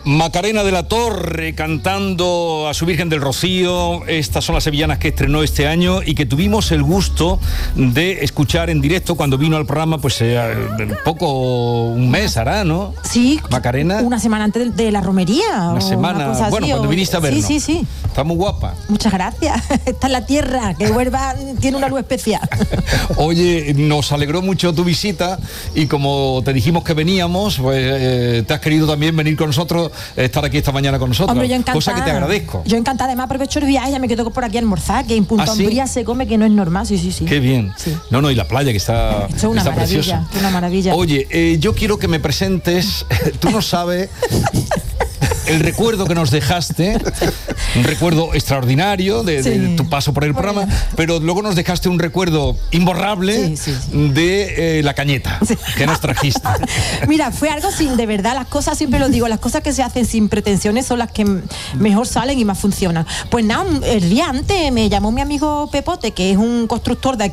Macarena de la Torre cantando a su Virgen del Rocío. Estas son las sevillanas que estrenó este año y que tuvimos el gusto de escuchar en directo cuando vino al programa, pues un mes hará, ¿no? Sí, Macarena. Una semana antes de la romería. Una semana, cosa bueno, así, cuando viniste a vernos. Sí. Está muy guapa. Muchas gracias. Está en la tierra, que Huelva tiene una luz especial. Oye, nos alegró mucho tu visita y como te dijimos que veníamos, pues te has querido también venir con nosotros, estar aquí esta mañana con nosotros. Hombre, yo encantada. Cosa que te agradezco. Yo encantada, además aprovecho el viaje, ya me quedo por aquí a almorzar, que en Punta ¿Ah, sí? Umbría se come, que no es normal, sí. Qué bien. Sí. No, y la playa que está, Esto es una está maravilla, preciosa. una maravilla. Oye, yo quiero que me presentes, tú no sabes el recuerdo que nos dejaste, un recuerdo extraordinario de tu paso por el programa, pero luego nos dejaste un recuerdo imborrable de la cañeta que nos trajiste. Mira, fue algo de verdad, las cosas, siempre lo digo, las cosas que se hacen sin pretensiones son las que mejor salen y más funcionan. Pues nada, el día antes me llamó mi amigo Pepote, que es un constructor de aquí